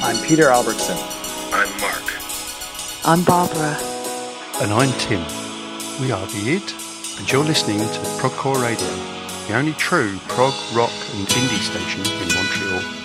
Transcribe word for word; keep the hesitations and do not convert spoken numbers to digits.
I'm Peter Albertson. I'm Mark. I'm Barbara. And I'm Tim. We are The Id, and you're listening to Progcore Radio, the only true prog, rock and indie station in Montreal.